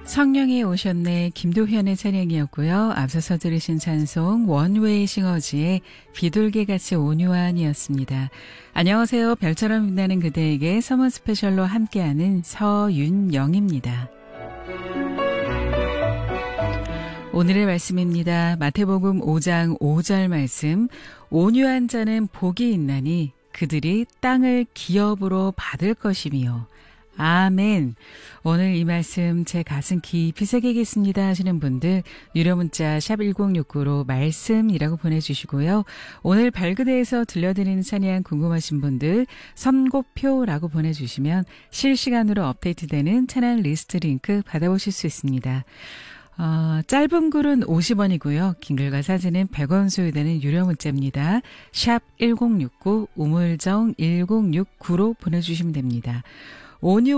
성령이 오셨네 김도현의 찬양이었고요. 앞서서 들으신 찬송 원웨이 싱어즈의 비둘기같이 온유한이었습니다. 안녕하세요. 별처럼 빛나는 그대에게 서머 스페셜로 함께하는 서윤영입니다. 오늘의 말씀입니다. 마태복음 5장 5절 말씀. 온유한 자는 복이 있나니 그들이 땅을 기업으로 받을 것이며. 아멘. 오늘 이 말씀 제 가슴 깊이 새기겠습니다 하시는 분들 유료 문자 샵 1069로 말씀이라고 보내주시고요. 오늘 발그대에서 들려드리는 찬양 궁금하신 분들 선곡표라고 보내주시면 실시간으로 업데이트되는 찬양 리스트 링크 받아보실 수 있습니다. 짧은 글은 50원이고요. 긴 글과 사진은 100원 소요되는 유료 문자입니다. 샵 1069 우물정 1069로 보내주시면 됩니다. 온유